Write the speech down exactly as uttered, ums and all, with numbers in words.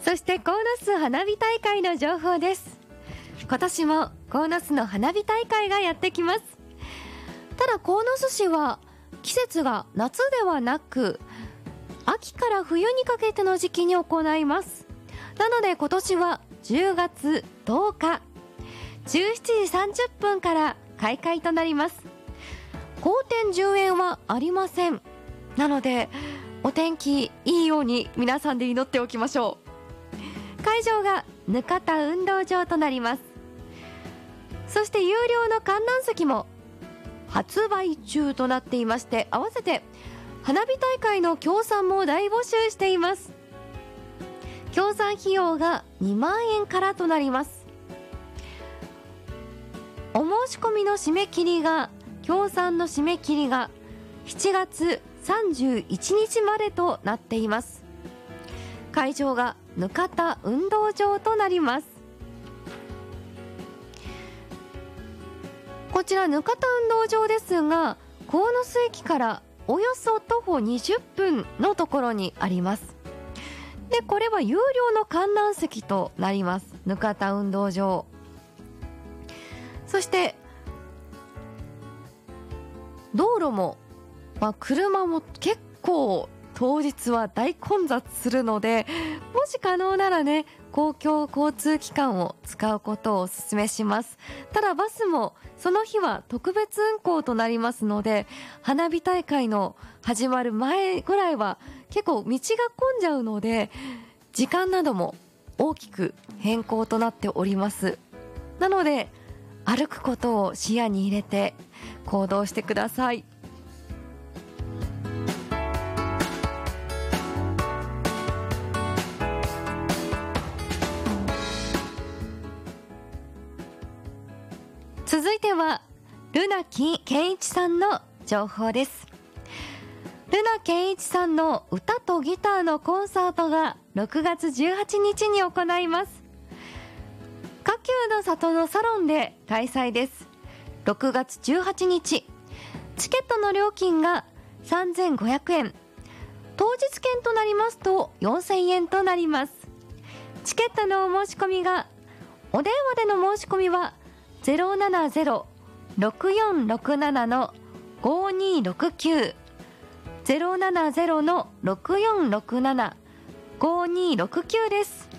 そして鴻巣花火大会の情報です。今年も鴻巣の花火大会がやってきます。ただ鴻巣市は季節が夏ではなく秋から冬にかけての時期に行います。なので今年はじゅうがつとおかじゅうしちじさんじゅっぷんから開会となります。好天順延はありません。なのでお天気いいように皆さんで祈っておきましょう。会場がぬかた運動場となります。そして有料の観覧席も発売中となっていまして、合わせて花火大会の協賛も大募集しています。協賛費用がにまんえんからとなります。お申し込みの締め切りが協賛の締め切りがしちがつさんじゅういちにちまでとなっています。会場がぬかた運動場となります。こちらぬかた運動場ですが、鴻巣駅からおよそ徒歩にじゅっぷんのところにあります。でこれは有料の観覧席となります。ぬかた運動場、そして道路も、まあ、車も結構当日は大混雑するので、もし可能ならね公共交通機関を使うことをお勧めします。ただバスもその日は特別運行となりますので、花火大会の始まる前ぐらいは結構道が混んじゃうので、時間なども大きく変更となっております。なので歩くことを視野に入れて行動してください。続いては瑠奈健一さんの情報です。瑠奈健一さんの歌とギターのコンサートがろくがつじゅうはちにちに行います。花球の里のサロンで開催です。ろくがつじゅうはちにち、チケットの料金がさんぜんごひゃくえん、当日券となりますとよんせんえんとなります。チケットのお申し込みが、お電話での申し込みはゼロななゼロ ろくよんろくなな のごにろくきゅう ゼロななゼロ のろくよんろくなな ごにろくきゅうです。